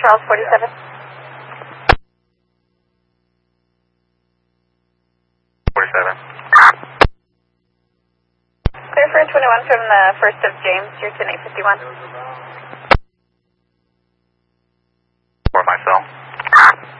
Charles 47. Clear for 21 from the 1st of James, you're to 851.